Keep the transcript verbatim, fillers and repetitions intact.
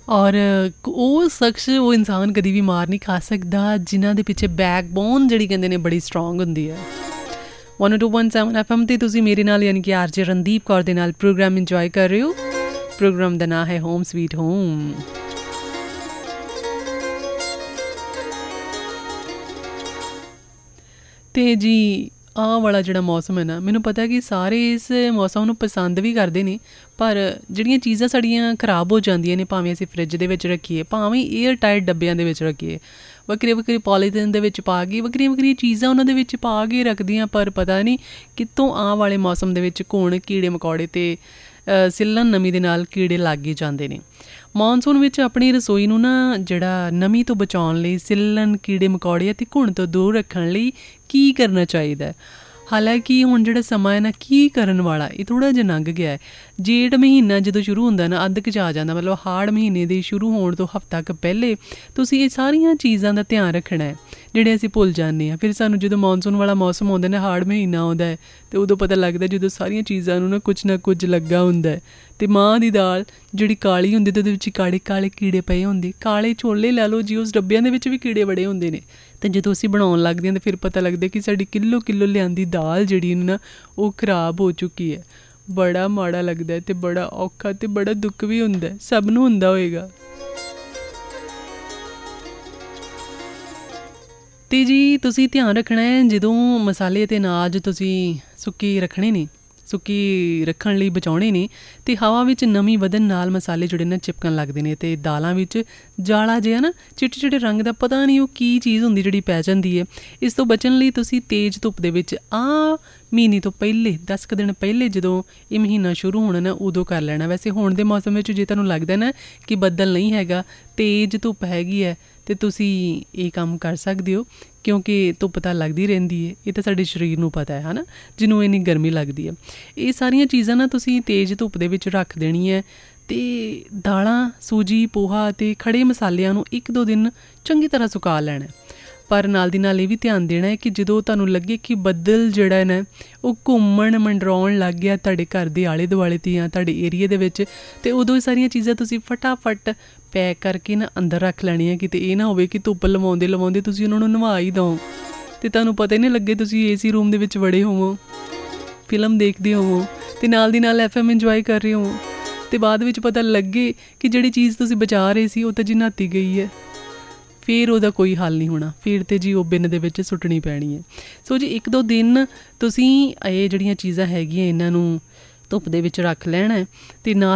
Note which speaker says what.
Speaker 1: ਔਰ ਉਹ ਸ਼ਖਸ ਉਹ ਇਨਸਾਨ ਕਦੀ ਵੀ ਮਾਰ ਨਹੀਂ ਖਾ ਸਕਦਾ ਜਿਨ੍ਹਾਂ ਦੇ ਪਿੱਛੇ ਬੈਕਬੋਨ ਜਿਹੜੀ ਕਹਿੰਦੇ ਨੇ ਬੜੀ ਸਟਰੋਂਗ ਹੁੰਦੀ ਹੈ। one oh two point seven F M 'ਤੇ ਤੁਸੀਂ ਮੇਰੇ ਨਾਲ ਯਾਨੀ ਕਿ ਆਰ ਜੇ ਰਣਦੀਪ ਕੌਰ ਦੇ ਨਾਲ ਪ੍ਰੋਗਰਾਮ ਇੰਜੋਏ ਕਰ ਰਹੇ ਹੋ। ਪ੍ਰੋਗਰਾਮ ਦਾ ਨਾਂ ਹੈ ਹੋਮ ਸਵੀਟ ਹੋਮ। ਅਤੇ ਜੀ ਆਹ ਵਾਲਾ ਜਿਹੜਾ ਮੌਸਮ ਹੈ ਨਾ, ਮੈਨੂੰ ਪਤਾ ਕਿ ਸਾਰੇ ਇਸ ਮੌਸਮ ਨੂੰ ਪਸੰਦ ਵੀ ਕਰਦੇ ਨੇ, ਪਰ ਜਿਹੜੀਆਂ ਚੀਜ਼ਾਂ ਸਾਡੀਆਂ ਖਰਾਬ ਹੋ ਜਾਂਦੀਆਂ ਨੇ, ਭਾਵੇਂ ਅਸੀਂ ਫਰਿੱਜ ਦੇ ਵਿੱਚ ਰੱਖੀਏ, ਭਾਵੇਂ ਏਅਰ ਟਾਈਟ ਡੱਬਿਆਂ ਦੇ ਵਿੱਚ ਰੱਖੀਏ, ਵੱਖਰੇ ਵੱਖਰੇ ਪੋਲੀਥੀਨ ਦੇ ਵਿੱਚ ਪਾ ਕੇ ਵੱਖਰੀਆਂ ਵੱਖਰੀਆਂ ਚੀਜ਼ਾਂ ਉਹਨਾਂ ਦੇ ਵਿੱਚ ਪਾ ਕੇ ਰੱਖਦੀਆਂ, ਪਰ ਪਤਾ ਨਹੀਂ ਕਿੱਥੋਂ ਆਹ ਵਾਲੇ ਮੌਸਮ ਦੇ ਵਿੱਚ ਘੁਣ ਕੀੜੇ ਮਕੌੜੇ ਅਤੇ ਸਿੱਲਣ ਨਮੀ ਦੇ ਨਾਲ ਕੀੜੇ ਲੱਗ ਹੀ ਜਾਂਦੇ ਨੇ। ਮੌਨਸੂਨ ਵਿੱਚ ਆਪਣੀ ਰਸੋਈ ਨੂੰ ਨਾ ਜਿਹੜਾ ਨਮੀ ਤੋਂ ਬਚਾਉਣ ਲਈ, ਸਿੱਲਣ ਕੀੜੇ ਮਕੌੜੇ ਅਤੇ ਘੁਣ ਤੋਂ ਦੂਰ ਰੱਖਣ ਲਈ ਕੀ ਕਰਨਾ ਚਾਹੀਦਾ? ਹਾਲਾਂਕਿ ਹੁਣ ਜਿਹੜਾ ਸਮਾਂ ਹੈ ਨਾ, ਕੀ ਕਰਨ ਵਾਲਾ ਇਹ ਥੋੜ੍ਹਾ ਜਿਹਾ ਲੰਘ ਗਿਆ ਹੈ। ਜੇਠ ਮਹੀਨਾ ਜਦੋਂ ਸ਼ੁਰੂ ਹੁੰਦਾ ਨਾ, ਅੱਧ ਕੁ 'ਚ ਆ ਜਾਂਦਾ, ਮਤਲਬ ਹਾੜ ਮਹੀਨੇ ਦੇ ਸ਼ੁਰੂ ਹੋਣ ਤੋਂ ਹਫ਼ਤਾ ਕੁ ਪਹਿਲੇ ਤੁਸੀਂ ਇਹ ਸਾਰੀਆਂ ਚੀਜ਼ਾਂ ਦਾ ਧਿਆਨ ਰੱਖਣਾ ਹੈ ਜਿਹੜੇ ਅਸੀਂ ਭੁੱਲ ਜਾਂਦੇ ਹਾਂ। ਫਿਰ ਸਾਨੂੰ ਜਦੋਂ ਮੌਨਸੂਨ ਵਾਲਾ ਮੌਸਮ ਆਉਂਦਾ ਨਾ, ਹਾੜ ਮਹੀਨਾ ਆਉਂਦਾ ਹੈ, ਅਤੇ ਉਦੋਂ ਪਤਾ ਲੱਗਦਾ ਜਦੋਂ ਸਾਰੀਆਂ ਚੀਜ਼ਾਂ ਨੂੰ ਨਾ ਕੁਛ ਨਾ ਕੁਝ ਲੱਗਾ ਹੁੰਦਾ ਹੈ। ਅਤੇ ਮਾਂਹ ਦੀ ਦਾਲ ਜਿਹੜੀ ਕਾਲੀ ਹੁੰਦੀ ਅਤੇ ਉਹਦੇ ਵਿੱਚ ਕਾਲੇ ਕਾਲੇ ਕੀੜੇ ਪਏ ਹੁੰਦੇ, ਕਾਲੇ ਛੋਲੇ ਲੈ ਲਓ ਜੀ, ਉਸ ਡੱਬਿਆਂ ਦੇ ਵਿੱਚ ਵੀ ਕੀੜੇ ਬੜੇ ਹੁੰਦੇ ਨੇ। ਅਤੇ ਜਦੋਂ ਅਸੀਂ ਬਣਾਉਣ ਲੱਗਦੇ ਹਾਂ ਤਾਂ ਫਿਰ ਪਤਾ ਲੱਗਦਾ ਕਿ ਸਾਡੀ ਕਿੱਲੋ ਕਿੱਲੋ ਲਿਆਂਦੀ ਦਾਲ ਜਿਹੜੀ ਨਾ ਉਹ ਖਰਾਬ ਹੋ ਚੁੱਕੀ ਹੈ। ਬੜਾ ਮਾੜਾ ਲੱਗਦਾ ਅਤੇ ਬੜਾ ਔਖਾ ਅਤੇ ਬੜਾ ਦੁੱਖ ਵੀ ਹੁੰਦਾ, ਸਭ ਨੂੰ ਹੁੰਦਾ ਹੋਏਗਾ। ਅਤੇ ਜੀ ਤੁਸੀਂ ਧਿਆਨ ਰੱਖਣਾ ਹੈ, ਜਦੋਂ ਮਸਾਲੇ ਅਤੇ ਅਨਾਜ ਤੁਸੀਂ ਸੁੱਕੇ ਰੱਖਣੇ ਨੇ, ਸੁੱਕੀ ਰੱਖਣ ਲਈ ਬਚਾਉਣੇ ਨੇ, ਅਤੇ ਹਵਾ ਵਿੱਚ ਨਮੀ ਵਧਣ ਨਾਲ ਮਸਾਲੇ ਜਿਹੜੇ ਨਾ ਚਿਪਕਣ ਲੱਗਦੇ ਨੇ, ਅਤੇ ਦਾਲਾਂ ਵਿੱਚ ਜਾਲਾ ਜਿਹਾ ਨਾ ਚਿੱਟੇ ਚਿੱਟੇ ਰੰਗ ਦਾ ਪਤਾ ਨਹੀਂ ਉਹ ਕੀ ਚੀਜ਼ ਹੁੰਦੀ ਜਿਹੜੀ ਪੈ ਜਾਂਦੀ ਹੈ। ਇਸ ਤੋਂ ਬਚਣ ਲਈ ਤੁਸੀਂ ਤੇਜ਼ ਧੁੱਪ ਦੇ ਵਿੱਚ ਆਹ ਮਹੀਨੇ ਤੋਂ ਪਹਿਲੇ ਦਸ ਕੁ ਦਿਨ ਪਹਿਲੇ ਜਦੋਂ ਇਹ ਮਹੀਨਾ ਸ਼ੁਰੂ ਹੋਣਾ ਨਾ, ਉਦੋਂ ਕਰ ਲੈਣਾ। ਵੈਸੇ ਹੁਣ ਦੇ ਮੌਸਮ ਵਿੱਚ ਜੇ ਤੁਹਾਨੂੰ ਲੱਗਦਾ ਨਾ ਕਿ ਬੱਦਲ ਨਹੀਂ ਹੈਗਾ, ਤੇਜ਼ ਧੁੱਪ ਹੈਗੀ ਹੈ, ਅਤੇ ਤੁਸੀਂ ਇਹ ਕੰਮ ਕਰ ਸਕਦੇ ਹੋ, ਕਿਉਂਕਿ ਧੁੱਪ ਤਾਂ ਲੱਗਦੀ ਰਹਿੰਦੀ ਹੈ, ਇਹ ਤਾਂ ਸਾਡੇ ਸਰੀਰ ਨੂੰ ਪਤਾ ਹੈ, ਹੈ ਨਾ, ਜਿਹਨੂੰ ਇੰਨੀ ਗਰਮੀ ਲੱਗਦੀ ਹੈ। ਇਹ ਸਾਰੀਆਂ ਚੀਜ਼ਾਂ ਨਾ ਤੁਸੀਂ ਤੇਜ਼ ਧੁੱਪ ਦੇ ਵਿੱਚ ਰੱਖ ਦੇਣੀ ਹੈ। ਅਤੇ ਦਾਲਾਂ, ਸੂਜੀ, ਪੋਹਾ ਅਤੇ ਖੜ੍ਹੇ ਮਸਾਲਿਆਂ ਨੂੰ ਇੱਕ ਦੋ ਦਿਨ ਚੰਗੀ ਤਰ੍ਹਾਂ ਸੁਕਾ ਲੈਣਾ। ਪਰ ਨਾਲ ਦੀ ਨਾਲ ਇਹ ਵੀ ਧਿਆਨ ਦੇਣਾ ਹੈ ਕਿ ਜਦੋਂ ਤੁਹਾਨੂੰ ਲੱਗੇ ਕਿ ਬੱਦਲ ਜਿਹੜਾ ਹੈ ਨਾ ਉਹ ਘੁੰਮਣ ਮੰਡਰਾਉਣ ਲੱਗ ਗਿਆ ਤੁਹਾਡੇ ਘਰ ਦੇ ਆਲੇ ਦੁਆਲੇ 'ਤੇ ਜਾਂ ਤੁਹਾਡੇ ਏਰੀਏ ਦੇ ਵਿੱਚ, ਅਤੇ ਉਦੋਂ ਇਹ ਸਾਰੀਆਂ ਚੀਜ਼ਾਂ ਤੁਸੀਂ ਫਟਾਫਟ ਪੈਕ ਕਰਕੇ ਨਾ ਅੰਦਰ ਰੱਖ ਲੈਣੀਆਂ। ਕਿਤੇ ਇਹ ਨਾ ਹੋਵੇ ਕਿ ਧੁੱਪ ਲਵਾਉਂਦੇ ਲਵਾਉਂਦੇ ਤੁਸੀਂ ਉਹਨਾਂ ਨੂੰ ਨਵਾ ਹੀ ਦਿਓ ਅਤੇ ਤੁਹਾਨੂੰ ਪਤਾ ਹੀ ਨਹੀਂ ਲੱਗੇ ਤੁਸੀਂ ਏ ਸੀ ਰੂਮ ਦੇ ਵਿੱਚ ਵੜੇ ਹੋਵੋ, ਫਿਲਮ ਦੇਖਦੇ ਹੋਵੋ, ਅਤੇ ਨਾਲ ਦੀ ਨਾਲ ਐਫ ਐਮ ਇੰਜੋਏ ਕਰ ਰਹੇ ਹੋ, ਅਤੇ ਬਾਅਦ ਵਿੱਚ ਪਤਾ ਲੱਗੇ ਕਿ ਜਿਹੜੀ ਚੀਜ਼ ਤੁਸੀਂ ਬਚਾ ਰਹੇ ਸੀ ਉਹ ਤਾਂ ਜੀ ਨਹਾਤੀ ਗਈ ਹੈ। ਫਿਰ ਉਹਦਾ ਕੋਈ ਹੱਲ ਨਹੀਂ ਹੋਣਾ, ਫਿਰ ਤਾਂ ਜੀ ਉਹ ਬਿੰਨ ਦੇ ਵਿੱਚ ਸੁੱਟਣੀ ਪੈਣੀ ਹੈ। ਸੋ ਜੀ ਇੱਕ ਦੋ ਦਿਨ ਤੁਸੀਂ ਇਹ ਜਿਹੜੀਆਂ ਚੀਜ਼ਾਂ ਹੈਗੀਆਂ ਇਹਨਾਂ ਨੂੰ ਧੁੱਪ ਦੇ ਵਿੱਚ ਰੱਖ ਲੈਣਾ, ਅਤੇ ਨਾਲ